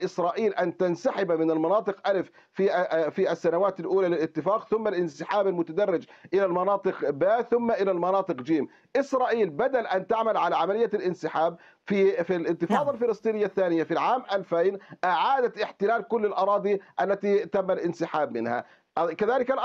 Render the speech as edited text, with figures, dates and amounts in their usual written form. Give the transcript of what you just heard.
إسرائيل أن تنسحب من المناطق ألف في السنوات الأولى للاتفاق، ثم الانسحاب المتدرج إلى المناطق باء، ثم إلى المناطق جيم. إسرائيل بدل أن تعمل على عملية الانسحاب في الانتفاضة نعم. الفلسطينية الثانية في العام 2000 أعادت احتلال كل الأراضي التي تم الانسحاب منها. كذلك